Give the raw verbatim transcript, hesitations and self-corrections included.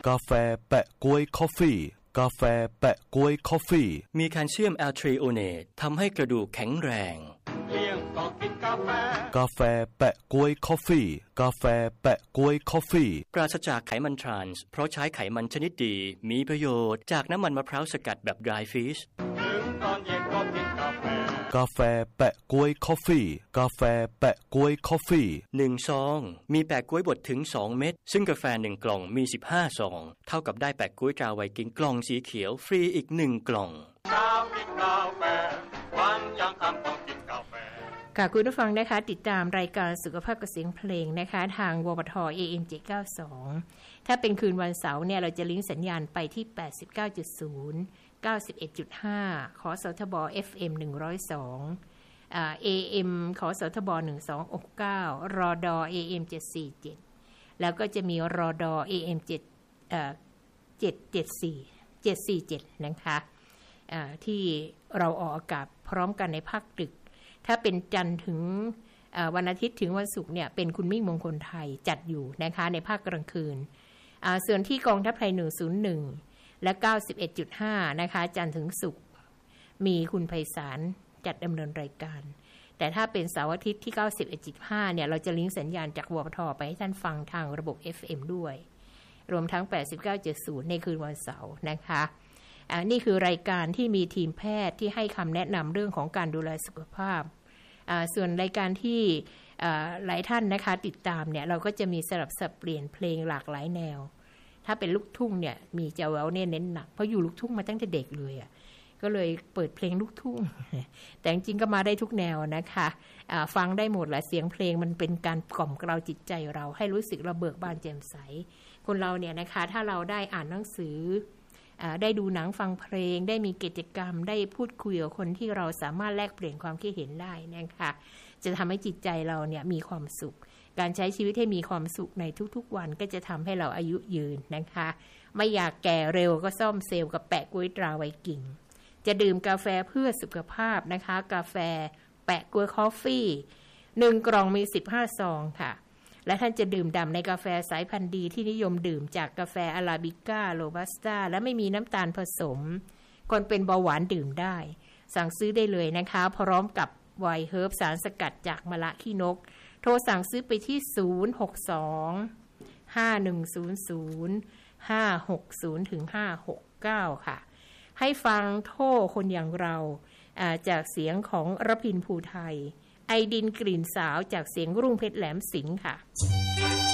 กาแฟแปะก๊วยคอฟฟี่กาแฟแปะก๊วยคอฟฟี่มีแคลเซียมแอลทริโอเนตทำให้กระดูกแข็งแรงเลี้ยงก็กินกาแฟกาแฟแปะก๊วยคอฟฟี่กาแฟแปะก๊วยคอฟฟี่ปราศจากไขมันทรานส์เพราะใช้ไขมันชนิดดีมีประโยชน์จากน้ำมันมะพร้าวสกัดแบบ dry fish ถึงตอนเย็นก็กินกาแฟกาแฟแปะก๊วยคอฟฟี่กาแฟแปะก๊วยคอฟฟี่หนึ่งซองมีแปะก๊วยบดถึงสองเม็ดซึ่งกาแฟหนึ่งกล่องมีสิบห้าซองเท่ากับได้แปะก๊วยตราไวกิ้งกล่องสีเขียวฟรีอีกหนึ่งกล่องเช้ากินกาแฟวันยังค่ำต้องกินกาแฟค่ะคุณผู้ฟังนะคะติดตามรายการสุขภาพกับเสียงเพลงนะคะทาง วปท เอ เอ็ม เจ็ดร้อยเก้าสิบสอง ถ้าเป็นคืนวันเสาร์เนี่ยเราจะลิงก์สัญญาณไปที่ แปดสิบเก้าจุดศูนย์ เก้าสิบเอ็ดจุดห้า ขอสทบ เอฟ เอ็ม หนึ่งร้อยสองอ่า เอ เอ็ม ขอสทบ หนึ่งสองหกเก้า รด เอ เอ็ม เจ็ดสี่เจ็ด แล้วก็จะมีรด เอ เอ็ม เจ็ดเอ่อเจ็ดเจ็ดสี่ เจ็ดสี่เจ็ดนะคะอ่าที่เราออกอากาศพร้อมกันในภาคดึกถ้าเป็นจันทร์ถึงวันอาทิตย์ถึงวันศุกร์เนี่ยเป็นคุณมิ่งมงคลไทยจัดอยู่นะคะในภาคกลางคืนส่วนที่กองทัพไทยหนึ่งศูนย์หนึ่งและ เก้าสิบเอ็ดจุดห้า นะคะจันทร์ถึงศุกร์มีคุณไพศาลจัดดำเนินรายการแต่ถ้าเป็นเสาร์อาทิตย์ที่ เก้าสิบเอ็ดจุดห้า เนี่ยเราจะลิงก์สัญญาณจาก วปท ไปให้ท่านฟังทางระบบ เอฟ เอ็ม ด้วยรวมทั้ง แปดสิบเก้าจุดศูนย์ ในคืนวันเสาร์นะคะอ่านี่คือรายการที่มีทีมแพทย์ที่ให้คำแนะนำเรื่องของการดูแลสุขภาพอ่าส่วนรายการที่อ่าหลายท่านนะคะติดตามเนี่ยเราก็จะมีสลับสับเปลี่ยนเพลงหลากหลายแนวถ้าเป็นลูกทุ่งเนี่ยมีเจ้าแววเนี่ยเน้นหนักเพราะอยู่ลูกทุ่งมาตั้งแต่เด็กเลยอ่ะก็เลยเปิดเพลงลูกทุ่งแต่จริงๆก็มาได้ทุกแนวนะคะอ่าฟังได้หมดแหละเสียงเพลงมันเป็นการกล่อมเกลาจิตใจเราให้รู้สึกระเบิกบานแจ่มใสคนเราเนี่ยนะคะถ้าเราได้อ่านหนังสือได้ดูหนังฟังเพลงได้มีกิจกรรมได้พูดคุยกับคนที่เราสามารถแลกเปลี่ยนความคิดเห็นได้นะคะจะทำให้จิตใจเราเนี่ยมีความสุขการใช้ชีวิตให้มีความสุขในทุกๆวันก็จะทำให้เราอายุยืนนะคะไม่อยากแก่เร็วก็ซ่อมเซลล์กับแปะก๊วยตราไวกิ้งจะดื่มกาแฟเพื่อสุขภาพนะคะกาแฟแปะก๊วยคอฟฟี่หนึ่งกล่องมีสิบห้าซองค่ะและท่านจะดื่มด่ำในกาแฟสายพันธุ์ดีที่นิยมดื่มจากกาแฟอาราบิก้าโรบัสต้าและไม่มีน้ำตาลผสมคนเป็นเบาหวานดื่มได้สั่งซื้อได้เลยนะคะพร้อมกับไวน์เฮิร์บสารสกัดจากมะละขี้นกโทรสั่งซื้อไปที่ศูนย์ หก สอง ห้า หนึ่ง ศูนย์ ศูนย์ ห้า หก ศูนย์ ถึง ห้า หก เก้าค่ะให้ฟังโทคนอย่างเราจากเสียงของรพินภูไทยไอดินกลิ่นสาวจากเสียงรุ่งเพชรแหลมสิงห์ค่ะ